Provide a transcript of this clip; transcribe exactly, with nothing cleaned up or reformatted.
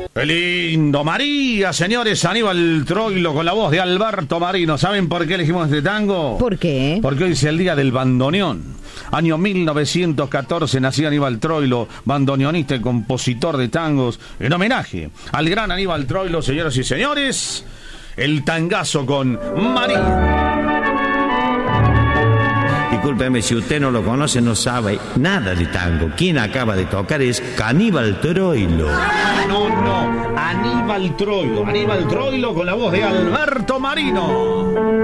Qué lindo, María, señores, Aníbal Troilo con la voz de Alberto Marino. ¿Saben por qué elegimos este tango? ¿Por qué? Porque hoy es el día del bandoneón. Año mil novecientos catorce nacía Aníbal Troilo, bandoneonista y compositor de tangos. En homenaje al gran Aníbal Troilo, señoras y señores, el tangazo con María. Discúlpeme, si usted no lo conoce, no sabe nada de tango. Quien acaba de tocar es Aníbal Troilo. No, no, Aníbal Troilo, Aníbal Troilo con la voz de Alberto Marino.